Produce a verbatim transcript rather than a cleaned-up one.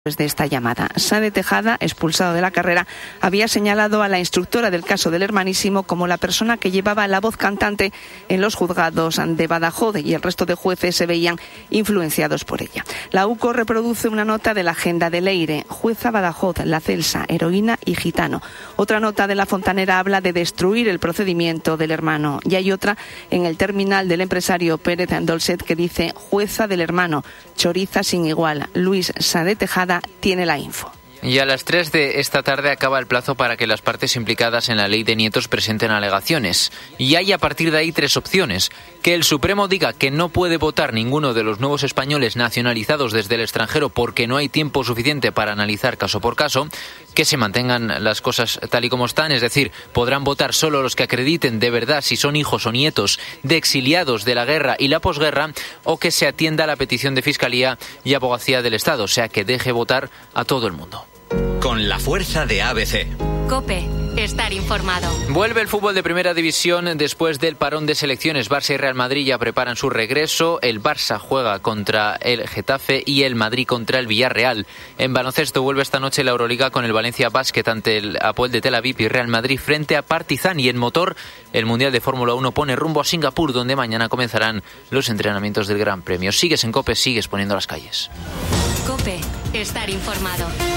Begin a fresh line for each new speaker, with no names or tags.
de esta llamada. Sade Tejada, expulsado de la carrera, había señalado a la instructora del caso del Hermanísimo como la persona que llevaba la voz cantante en los juzgados de Badajoz, y el resto de jueces se veían influenciados por ella. La U C O reproduce una nota de la agenda de Leire: jueza Badajoz, La Celsa, heroína y gitano. Otra nota de La Fontanera habla de destruir el procedimiento del hermano. Y hay otra en el terminal del empresario Pérez Dolcet que dice: jueza del hermano, choriza sin igual. Luis Sade Tejada tiene la info.
Y a las tres de esta tarde acaba el plazo para que las partes implicadas en la ley de nietos presenten alegaciones. Y hay a partir de ahí tres opciones: que el Supremo diga que no puede votar ninguno de los nuevos españoles nacionalizados desde el extranjero porque no hay tiempo suficiente para analizar caso por caso; que se mantengan las cosas tal y como están, es decir, podrán votar solo los que acrediten de verdad si son hijos o nietos de exiliados de la guerra y la posguerra; o que se atienda a la petición de Fiscalía y Abogacía del Estado, o sea, que deje votar a todo el mundo.
Con la fuerza de A B C.
COPE. Estar informado.
Vuelve el fútbol de Primera División después del parón de selecciones. Barça y Real Madrid ya preparan su regreso. El Barça juega contra el Getafe y el Madrid contra el Villarreal. En baloncesto vuelve esta noche la Euroliga con el Valencia Basket ante el Hapoel de Tel Aviv y Real Madrid frente a Partizan. Y en motor, el Mundial de Fórmula uno pone rumbo a Singapur, donde mañana comenzarán los entrenamientos del Gran Premio. Sigues en COPE, sigues poniendo las calles.
COPE. Estar informado.